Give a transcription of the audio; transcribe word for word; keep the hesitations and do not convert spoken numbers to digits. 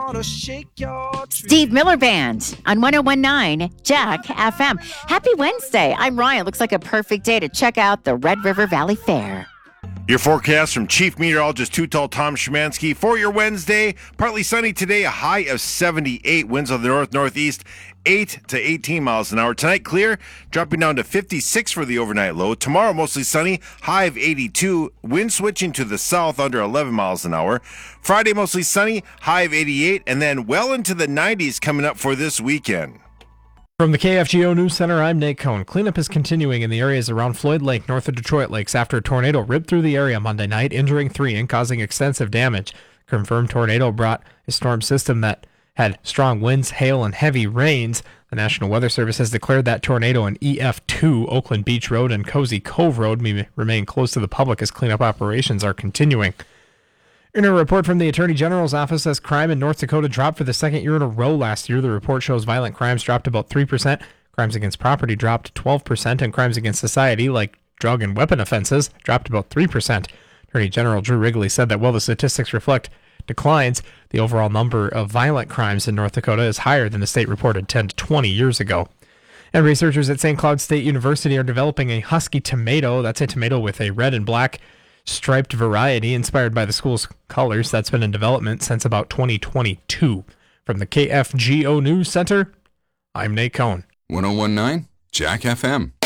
to shake your tree. Steve Miller Band on one oh one point nine Jack F M. Happy Wednesday. I'm Ryan. Looks like a perfect day to check out the Red River Valley Fair. Your forecast from Chief Meteorologist Too Tall Tom Szymanski for your Wednesday. Partly sunny today, a high of seventy-eight. Winds of the north-northeast, eight to eighteen miles an hour. Tonight, clear, dropping down to fifty-six for the overnight low. Tomorrow, mostly sunny, high of eighty-two. Wind switching to the south under eleven miles an hour. Friday, mostly sunny, high of eighty-eight. And then well into the nineties coming up for this weekend. From the K F G O News Center, I'm Nate Cohn. Cleanup is continuing in the areas around Floyd Lake, north of Detroit Lakes, after a tornado ripped through the area Monday night, injuring three and causing extensive damage. Confirmed tornado brought a storm system that had strong winds, hail, and heavy rains. The National Weather Service has declared that tornado in E F two, Oakland Beach Road and Cozy Cove Road, may remain closed to the public as cleanup operations are continuing. In a report from the Attorney General's office, says crime in North Dakota dropped for the second year in a row last year. The report shows violent crimes dropped about three percent, crimes against property dropped twelve percent, and crimes against society, like drug and weapon offenses, dropped about three percent. Attorney General Drew Wrigley said that while the statistics reflect declines, the overall number of violent crimes in North Dakota is higher than the state reported ten to twenty years ago. And researchers at Saint Cloud State University are developing a husky tomato. That's a tomato with a red and black striped variety inspired by the school's colors that's been in development since about twenty twenty-two. From the K F G O News Center, I'm Nate Cohn. one oh one point nine Jack F M.